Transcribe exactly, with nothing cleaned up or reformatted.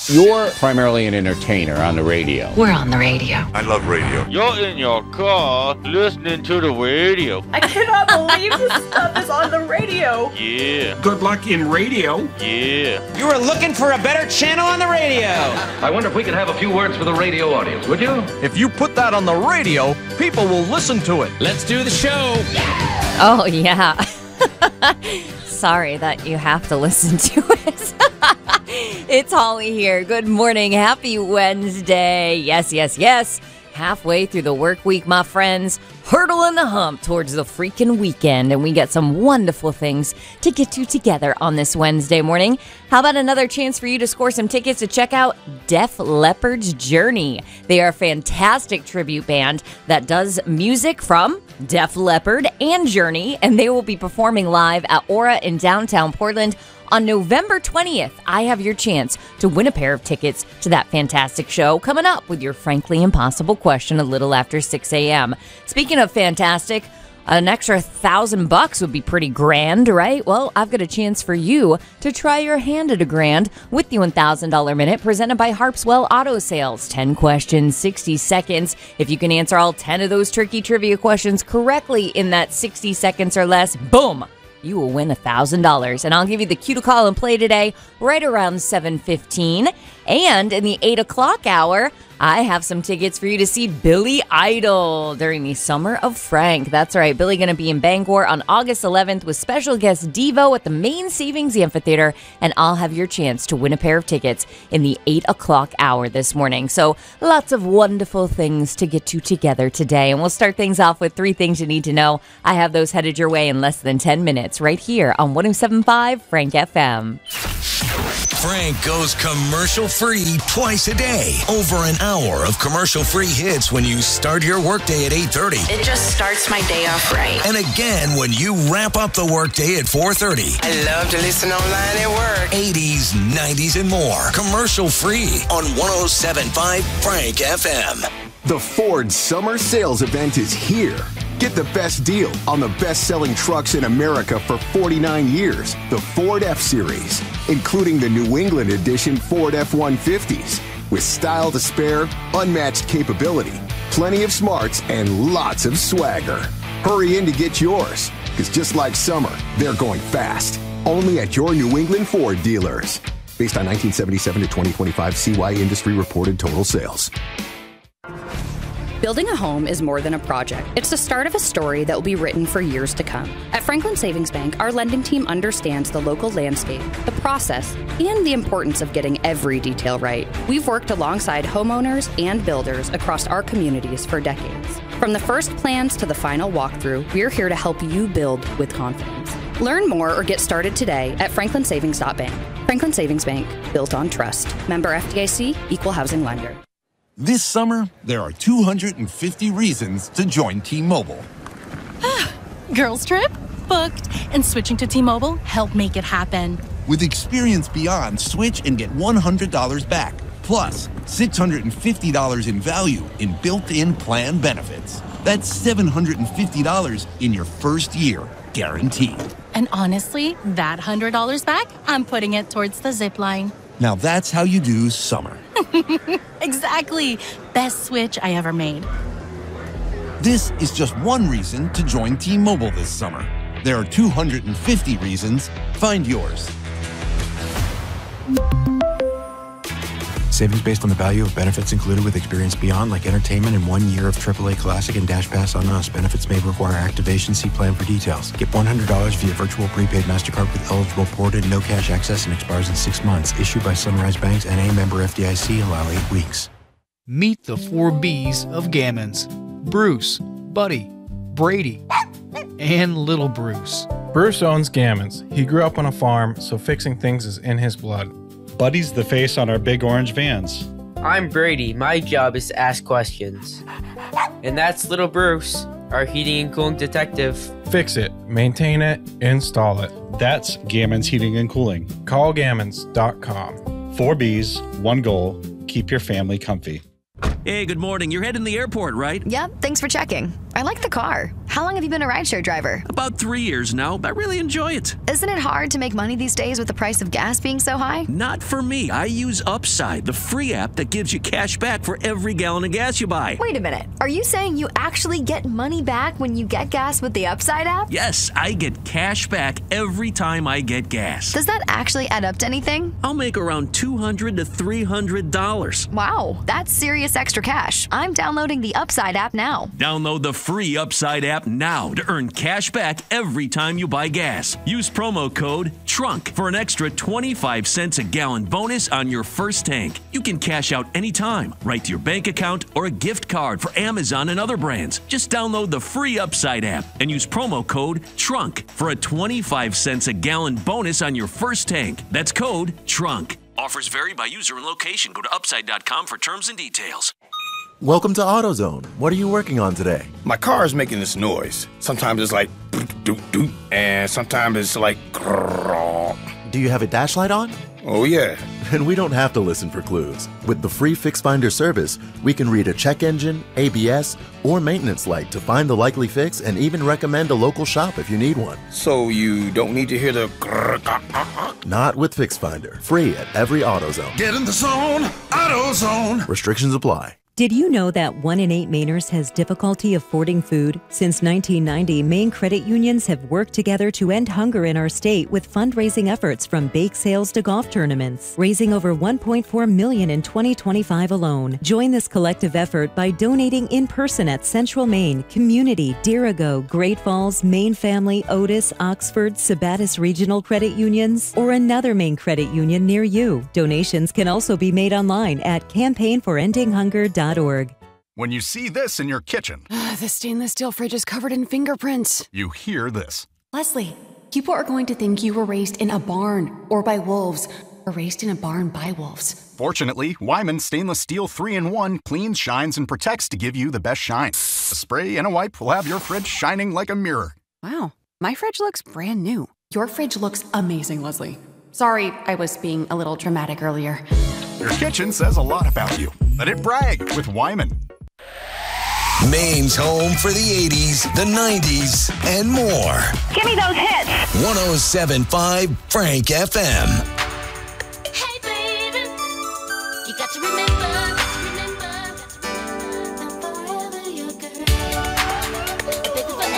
You're primarily an entertainer on the radio. We're on the radio. I love radio. You're in your car listening to the radio. I cannot believe this stuff is on the radio. Yeah. Good luck in radio. Yeah. You were looking for a better channel on the radio. I wonder if we could have a few words for the radio audience, would you? If you put that on the radio, people will listen to it. Let's do the show. Yeah! Oh, yeah. Sorry that you have to listen to it. It's Holly here. Good morning. Happy Wednesday. Yes, yes, yes. Halfway through the work week, my friends. Hurdling the hump towards the freaking weekend. And we got some wonderful things to get to together on this Wednesday morning. How about another chance for you to score some tickets to check out Def Leppard's Journey? They are a fantastic tribute band that does music from Def Leppard and Journey. And they will be performing live at Aura in downtown Portland on November twentieth. I have your chance to win a pair of tickets to that fantastic show coming up with your Frankly Impossible question a little after six a.m. Speaking of fantastic, an extra thousand bucks would be pretty grand, right? Well, I've got a chance for you to try your hand at a grand with the one thousand dollars Minute presented by Harpswell Auto Sales. ten questions, sixty seconds. If you can answer all ten of those tricky trivia questions correctly in that sixty seconds or less, boom, you will win one thousand dollars. And I'll give you the cue to call and play today right around seven fifteen. And in the eight o'clock hour, I have some tickets for you to see Billy Idol during the Summer of Frank. That's right, Billy going to be in Bangor on August eleventh with special guest Devo at the Main Savings Amphitheater, and I'll have your chance to win a pair of tickets in the eight o'clock hour this morning. So lots of wonderful things to get to together today, and we'll start things off with three things you need to know. I have those headed your way in less than ten minutes right here on one oh seven point five Frank F M. Frank goes commercial-free twice a day. Over an hour of commercial-free hits when you start your workday at eight thirty. It just starts my day off right. And again when you wrap up the workday at four thirty. I love to listen online at work. eighties, nineties, and more. Commercial-free on one oh seven point five Frank F M. The Ford Summer Sales Event is here. Get the best deal on the best-selling trucks in America for forty-nine years, the Ford F-Series, including the New England edition Ford F one fifties. With style to spare, unmatched capability, plenty of smarts, and lots of swagger. Hurry in to get yours, because just like summer, they're going fast. Only at your New England Ford dealers. Based on nineteen seventy-seven to twenty twenty-five C Y industry reported total sales. Building a home is more than a project. It's the start of a story that will be written for years to come. At Franklin Savings Bank, our lending team understands the local landscape, the process, and the importance of getting every detail right. We've worked alongside homeowners and builders across our communities for decades. From the first plans to the final walkthrough, we're here to help you build with confidence. Learn more or get started today at franklin savings dot bank. Franklin Savings Bank, built on trust. Member F D I C, Equal Housing Lender. This summer, there are two hundred fifty reasons to join T-Mobile. Girls trip? Booked. And switching to T-Mobile helped make it happen. With Experience Beyond, switch and get one hundred dollars back. Plus, six hundred fifty dollars in value in built-in plan benefits. That's seven hundred fifty dollars in your first year, guaranteed. And honestly, that one hundred dollars back, I'm putting it towards the zip line. Now that's how you do summer. Exactly. Best switch I ever made. This is just one reason to join T-Mobile this summer. There are two hundred fifty reasons. Find yours. Savings based on the value of benefits included with Experience Beyond, like entertainment and one year of triple A Classic and Dash Pass on us. Benefits may require activation. See plan for details. Get one hundred dollars via virtual prepaid MasterCard with eligible ported, no cash access, and expires in six months. Issued by Sunrise Banks, N A member F D I C. Allow eight weeks. Meet the four B's of Gammons. Bruce, Buddy, Brady, and Little Bruce. Bruce owns Gammons. He grew up on a farm, so fixing things is in his blood. Buddy's the face on our big orange vans. I'm Brady. My job is to ask questions. And that's Little Bruce, our heating and cooling detective. Fix it, maintain it, install it. That's Gammons Heating and Cooling. Call gammons dot com. Four B's, one goal, keep your family comfy. Hey, good morning. You're heading to the airport, right? Yep, thanks for checking. I like the car. How long have you been a rideshare driver? About three years now. I really enjoy it. Isn't it hard to make money these days with the price of gas being so high? Not for me. I use Upside, the free app that gives you cash back for every gallon of gas you buy. Wait a minute. Are you saying you actually get money back when you get gas with the Upside app? Yes, I get cash back every time I get gas. Does that actually add up to anything? I'll make around two hundred to three hundred dollars. Wow, that's serious extra cash. I'm downloading the Upside app now. Download the free Upside app now to earn cash back every time you buy gas. Use promo code TRUNK for an extra twenty-five cents a gallon bonus on your first tank. You can cash out anytime, right to your bank account or a gift card for Amazon and other brands. Just download the free Upside app and use promo code TRUNK for a twenty-five cents a gallon bonus on your first tank. That's code TRUNK. Offers vary by user and location. Go to upside dot com for terms and details. Welcome to AutoZone. What are you working on today? My car is making this noise. Sometimes it's like doot doot, and sometimes it's like grrr. Do you have a dash light on? Oh yeah. And we don't have to listen for clues. With the free Fix Finder service, we can read a check engine, A B S, or maintenance light to find the likely fix and even recommend a local shop if you need one. So you don't need to hear the grrr. Not with Fix Finder. Free at every AutoZone. Get in the zone, AutoZone. Restrictions apply. Did you know that one in eight Mainers has difficulty affording food? Since nineteen ninety, Maine credit unions have worked together to end hunger in our state with fundraising efforts from bake sales to golf tournaments, raising over one point four million dollars in twenty twenty-five alone. Join this collective effort by donating in person at Central Maine, Community, Dirigo, Great Falls, Maine Family, Otis, Oxford, Sabattis Regional Credit Unions, or another Maine credit union near you. Donations can also be made online at campaign for ending hunger dot org. When you see this in your kitchen, the stainless steel fridge is covered in fingerprints. You hear this. Leslie, people are going to think you were raised in a barn or by wolves, or raised in a barn by wolves. Fortunately, Wyman Stainless Steel three in one cleans, shines, and protects to give you the best shine. A spray and a wipe will have your fridge shining like a mirror. Wow, my fridge looks brand new. Your fridge looks amazing, Leslie. Sorry, I was being a little dramatic earlier. Your kitchen says a lot about you. Let it brag with Wyman. Maine's home for the eighties, the nineties, and more. Give me those hits. one oh seven point five Frank F M. Hey, baby, you got to remember.